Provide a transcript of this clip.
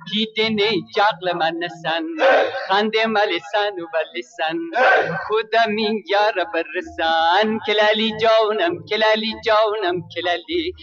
دیدنی جغل من نسن خنده ملسن و بلسن خودم این یار برسن کلالی جانم کلالی جانم کلالی